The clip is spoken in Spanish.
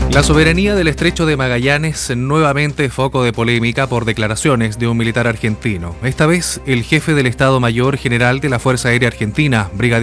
La soberanía del Estrecho de Magallanes nuevamente foco de polémica por declaraciones de un militar argentino. Esta vez el jefe del Estado Mayor General de la Fuerza Aérea Argentina, brigadier